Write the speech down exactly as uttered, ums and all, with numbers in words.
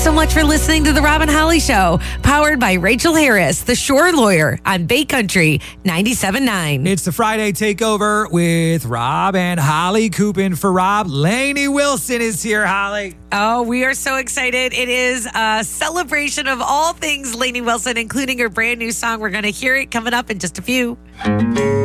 so much for listening to The Rob and Holly Show, powered by Rachel Harris, the Shore Lawyer on Bay Country ninety-seven point nine. It's the Friday Takeover with Rob and Holly. Cooping for Rob. Lainey Wilson is here, Holly. Oh, we are so excited. It is a celebration of all things Lainey Wilson, including her brand new song. We're going to hear it coming up in just a few.